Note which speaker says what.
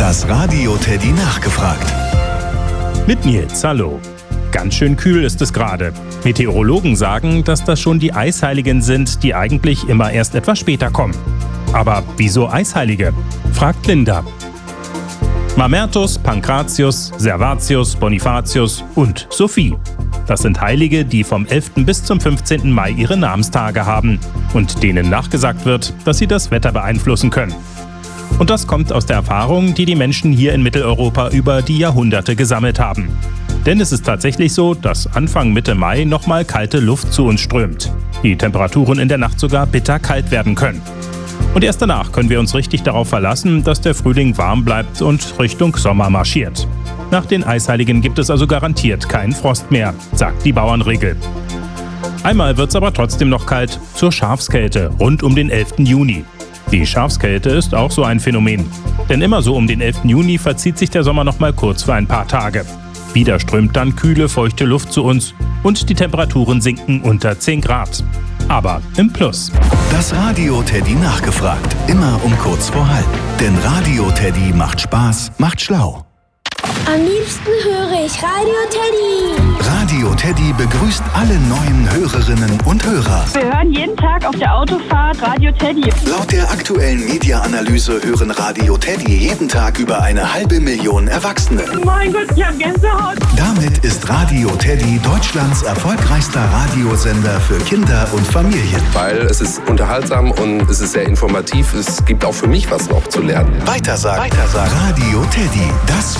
Speaker 1: Das Radio Teddy nachgefragt.
Speaker 2: Mit Nils, hallo. Ganz schön kühl ist es gerade. Meteorologen sagen, dass das schon die Eisheiligen sind, die eigentlich immer erst etwas später kommen. Aber wieso Eisheilige? Fragt Linda. Mamertus, Pankratius, Servatius, Bonifatius und Sophie. Das sind Heilige, die vom 11. bis zum 15. Mai ihre Namenstage haben und denen nachgesagt wird, dass sie das Wetter beeinflussen können. Und das kommt aus der Erfahrung, die die Menschen hier in Mitteleuropa über die Jahrhunderte gesammelt haben. Denn es ist tatsächlich so, dass Anfang Mitte Mai nochmal kalte Luft zu uns strömt. Die Temperaturen in der Nacht sogar bitterkalt werden können. Und erst danach können wir uns richtig darauf verlassen, dass der Frühling warm bleibt und Richtung Sommer marschiert. Nach den Eisheiligen gibt es also garantiert keinen Frost mehr, sagt die Bauernregel. Einmal wird es aber trotzdem noch kalt, zur Schafskälte rund um den 11. Juni. Die Schafskälte ist auch so ein Phänomen. Denn immer so um den 11. Juni verzieht sich der Sommer noch mal kurz für ein paar Tage. Wieder strömt dann kühle, feuchte Luft zu uns und die Temperaturen sinken unter 10 Grad. Aber im Plus.
Speaker 1: Das Radio Teddy nachgefragt. Immer um kurz vor halb. Denn Radio Teddy macht Spaß, macht schlau.
Speaker 3: Am liebsten höre ich Radio Teddy.
Speaker 1: Radio Teddy begrüßt alle neuen Hörerinnen und Hörer.
Speaker 4: Wir hören jeden Tag auf der Autofahrt Radio Teddy.
Speaker 1: Laut der aktuellen Media-Analyse hören Radio Teddy jeden Tag über 500.000 Erwachsene.
Speaker 4: Mein Gott, ich hab Gänsehaut.
Speaker 1: Damit ist Radio Teddy Deutschlands erfolgreichster Radiosender für Kinder und Familien.
Speaker 5: Weil es ist unterhaltsam und es ist sehr informativ. Es gibt auch für mich was noch zu lernen.
Speaker 1: Weitersagen. Radio Teddy, das